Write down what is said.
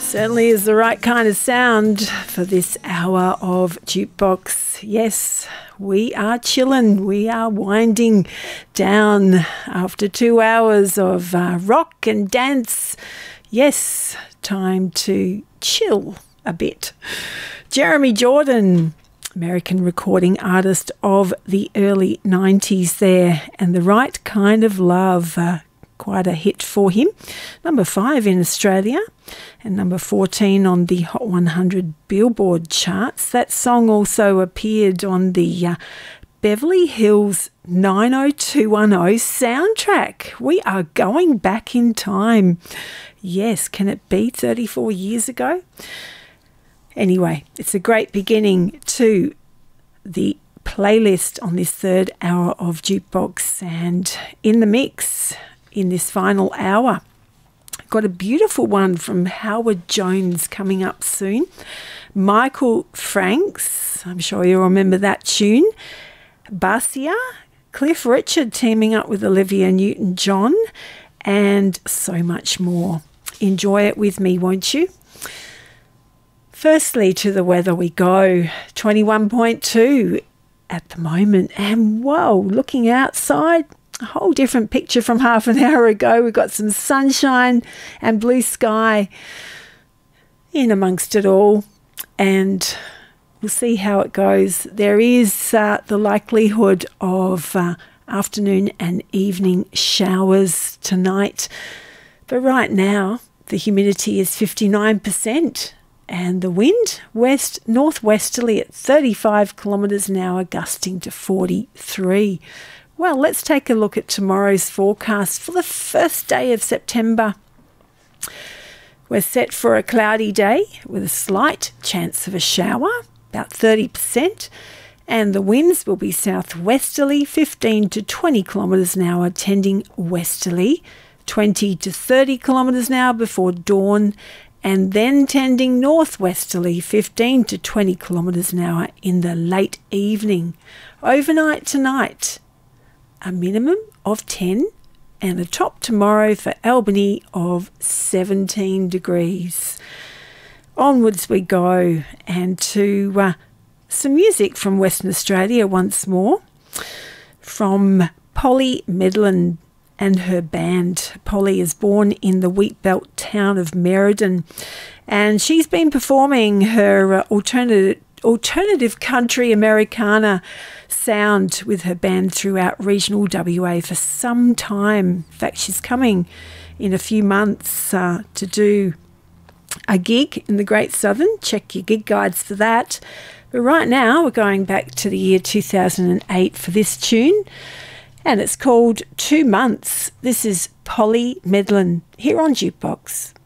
Certainly is the right kind of sound for this hour of Jukebox. Yes, we are chilling. We are winding down after 2 hours of rock and dance. Yes, time to chill a bit. Jeremy Jordan, American recording artist of the early 90s there, and The Right Kind of Love, quite a hit for him. Number 5 in Australia and number 14 on the Hot 100 Billboard charts. That song also appeared on the Beverly Hills 90210 soundtrack. We are going back in time. Yes, can it be 34 years ago? Anyway, it's a great beginning to the playlist on this third hour of Jukebox, and in the mix in this final hour, got a beautiful one from Howard Jones coming up soon. Michael Franks, I'm sure you'll remember that tune. Basia, Cliff Richard teaming up with Olivia Newton-John, and so much more. Enjoy it with me, won't you? Firstly, to the weather we go. 21.2 at the moment, and whoa, looking outside, a whole different picture from half an hour ago. We've got some sunshine and blue sky in amongst it all, and we'll see how it goes. There is the likelihood of afternoon and evening showers tonight, but right now the humidity is 59%. And the wind, northwesterly at 35 kilometres an hour, gusting to 43. Well, let's take a look at tomorrow's forecast for the first day of September. We're set for a cloudy day with a slight chance of a shower, about 30%. And the winds will be southwesterly, 15 to 20 kilometres an hour, tending westerly, 20 to 30 kilometres an hour before dawn, and then tending northwesterly, 15 to 20 kilometres an hour in the late evening. Overnight tonight, a minimum of 10 and a top tomorrow for Albany of 17 degrees. Onwards we go, and to some music from Western Australia once more, from Polly Medlin and her band. Polly is born in the wheatbelt town of Merredin, and she's been performing her alternative country Americana sound with her band throughout regional WA for some time. In fact, she's coming in a few months to do a gig in the Great Southern. Check your gig guides for that. But right now we're going back to the year 2008 for this tune, and it's called 2 Months. This is Polly Medlin here on Jukebox.